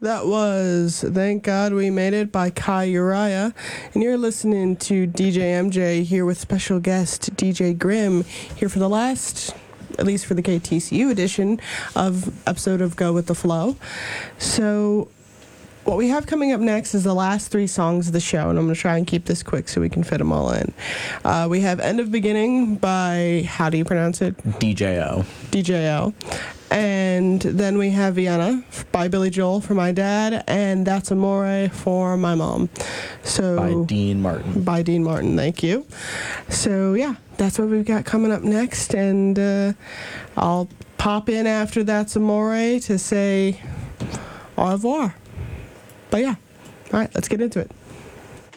That was Thank God We Made It by Kai Uriah. And you're listening to DJ MJ here with special guest DJ Grimm here for the last, at least for the KTCU edition of episode of Go With The Flow. So what we have coming up next is the last three songs of the show, and I'm going to try and keep this quick so we can fit them all in. We have End of Beginning by, how do you pronounce it? DJO. DJO. And then we have Vienna by Billy Joel for my dad, and That's Amore for my mom. So By Dean Martin. By Dean Martin, thank you. So yeah, that's what we've got coming up next, and I'll pop in after That's Amore to say au revoir. But yeah, all right, let's get into it.